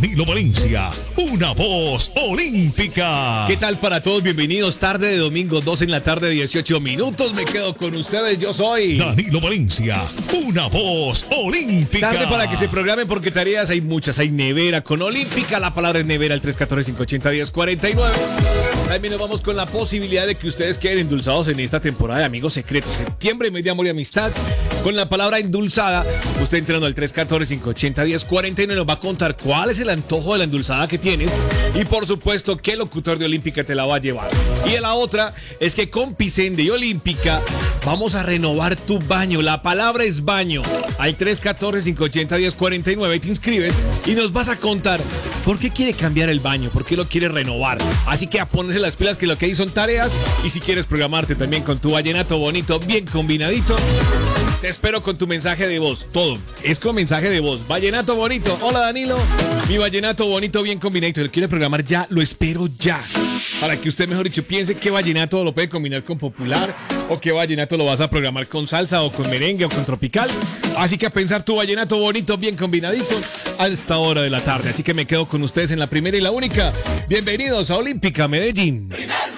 Danilo Valencia, una voz olímpica. ¿Qué tal para todos? Bienvenidos, tarde de domingo, 2 en la tarde, 18 minutos. Me quedo con ustedes, yo soy Danilo Valencia, una voz olímpica. Tarde para que se programen porque tareas hay muchas. Hay nevera con olímpica, la palabra es nevera, el 314-580-1049. También nos vamos con la posibilidad de que ustedes queden endulzados en esta temporada de Amigos Secretos. Septiembre, mes de amor y amistad. Con la palabra endulzada, usted entrando al 314-580-1049 nos va a contar cuál es el antojo de la endulzada que tienes y por supuesto qué locutor de Olímpica te la va a llevar. Y la otra es que con Picende y Olímpica vamos a renovar tu baño. La palabra es baño. Al 314-580-1049 te inscribes y nos vas a contar por qué quiere cambiar el baño, por qué lo quiere renovar. Así que a ponerse las pilas que lo que hay son tareas y si quieres programarte también con tu vallenato bonito, bien combinadito. Te espero con tu mensaje de voz. Todo es con mensaje de voz. Vallenato bonito. Hola Danilo. Mi vallenato bonito bien combinado. ¿Lo quiere programar ya? Lo espero ya. Para que usted, mejor dicho, piense qué vallenato lo puede combinar con popular o qué vallenato lo vas a programar con salsa o con merengue o con tropical. Así que a pensar tu vallenato bonito bien combinadito a esta hora de la tarde. Así que me quedo con ustedes en la primera y la única. Bienvenidos a Olímpica Medellín.